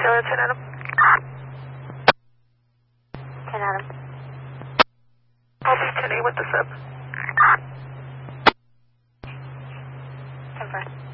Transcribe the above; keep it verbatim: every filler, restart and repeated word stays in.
Kilo ten Adam. ten Adam. I'll be ten A with the sub. ten five.